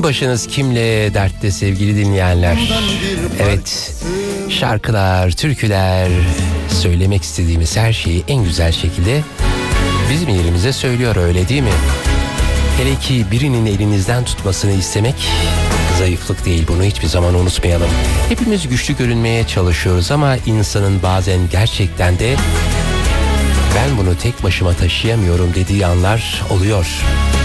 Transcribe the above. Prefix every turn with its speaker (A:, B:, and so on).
A: başınız kimle dertte sevgili dinleyenler? Evet, şarkılar, türküler, söylemek istediğimiz her şeyi en güzel şekilde bizim elimize söylüyor, öyle değil mi? Hele ki birinin elinizden tutmasını istemek zayıflık değil, bunu hiçbir zaman unutmayalım. Hepimiz güçlü görünmeye çalışıyoruz ama insanın bazen gerçekten de ben bunu tek başıma taşıyamıyorum dediği anlar oluyor.